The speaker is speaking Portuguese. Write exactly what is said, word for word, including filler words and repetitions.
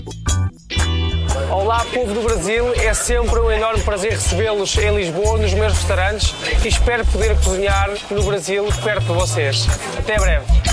Olá, povo do Brasil, é sempre um enorme prazer recebê-los em Lisboa, nos meus restaurantes, e espero poder cozinhar no Brasil, perto de vocês. Até breve.